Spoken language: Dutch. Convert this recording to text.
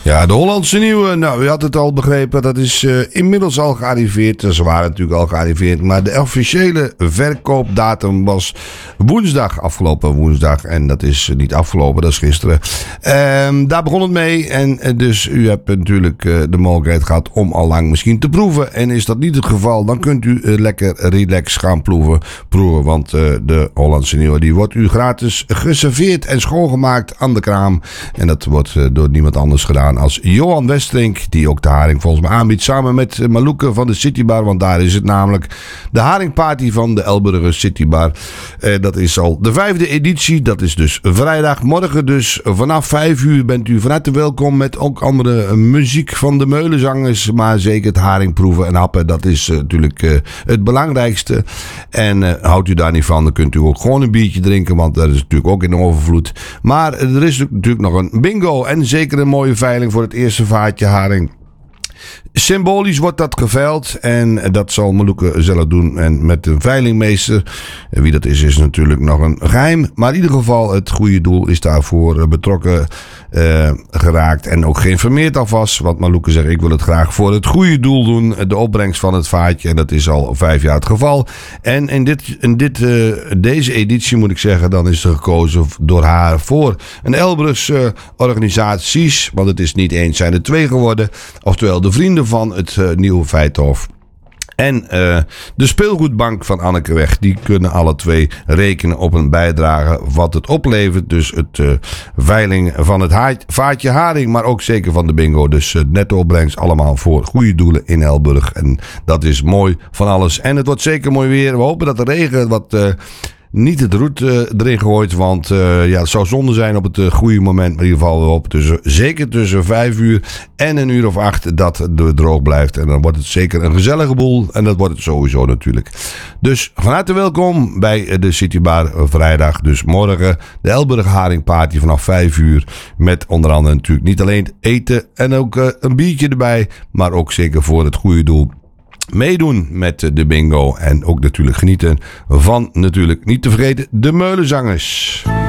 Ja, de Hollandse Nieuwe. Nou, u had het al begrepen. Dat is inmiddels al gearriveerd. Ze waren natuurlijk al gearriveerd. Maar de officiële verkoopdatum was woensdag. Afgelopen woensdag. En dat is niet afgelopen. Dat is gisteren. Daar begon het mee. En dus u hebt natuurlijk de mogelijkheid gehad om al lang misschien te proeven. En is dat niet het geval, dan kunt u lekker relax gaan proeven. Want de Hollandse Nieuwe die wordt u gratis geserveerd en schoongemaakt aan de kraam. En dat wordt door niemand anders gedaan als Johan Westrink, die ook de haring volgens mij aanbiedt, samen met Maloeke van de Citybar, want daar is het namelijk de haringparty van de Elburger Citybar. Dat is al de 5e editie, dat is dus vrijdag. Morgen dus vanaf 5 uur bent u van harte welkom met ook andere muziek van de Meulenzangers, maar zeker het haringproeven en happen, dat is natuurlijk het belangrijkste. En houdt u daar niet van, dan kunt u ook gewoon een biertje drinken, want dat is natuurlijk ook in overvloed. Maar er is natuurlijk nog een bingo en zeker een mooie veiling voor het eerste vaatje haring. Symbolisch wordt dat geveild en dat zal Maloeke zelf doen en met de veilingmeester. Wie dat is natuurlijk nog een geheim. Maar in ieder geval het goede doel is daarvoor betrokken geraakt en ook geïnformeerd alvast. Want Maloeke zegt ik wil het graag voor het goede doel doen. De opbrengst van het vaatje en dat is al 5 jaar het geval. En in deze editie moet ik zeggen dan is er gekozen door haar voor een Elbrugse organisaties. Want het is niet eens, zijn er 2 geworden. Oftewel de vrienden van het Nieuwe Feithof. En de speelgoedbank van Annekeweg, die kunnen alle 2 rekenen op een bijdrage wat het oplevert. Dus het veiling van het vaatje haring, maar ook zeker van de bingo. Dus netto opbrengst allemaal voor goede doelen in Elburg. En dat is mooi van alles. En het wordt zeker mooi weer. We hopen dat de regen wat niet het roet erin gooit, want het zou zonde zijn op het goede moment. Maar in ieder geval we hopen zeker tussen 5 uur en 1 uur of 8 dat het droog blijft. En dan wordt het zeker een gezellige boel. En dat wordt het sowieso natuurlijk. Dus van harte welkom bij de Citybar vrijdag. Dus morgen de Elburg Haringparty vanaf 5 uur. Met onder andere natuurlijk niet alleen eten en ook een biertje erbij. Maar ook zeker voor het goede doel. Meedoen met de bingo en ook natuurlijk genieten van natuurlijk niet te vergeten de Meulenzangers.